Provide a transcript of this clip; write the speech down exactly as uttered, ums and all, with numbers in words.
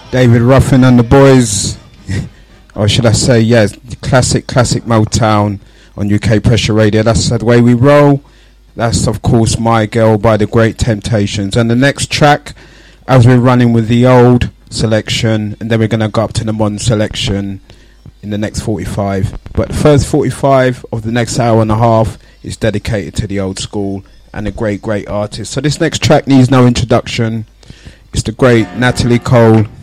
David Ruffin and the boys, or should I say, yes, classic, classic Motown on U K Pressure Radio. That's the way we roll. That's, of course, My Girl by the Great Temptations. And the next track, as we're running with the old selection, and then we're going to go up to the modern selection in the next forty-five. But the first forty-five of the next hour and a half is dedicated to the old school and a great, great artist. So this next track needs no introduction. It's the great Natalie Cole.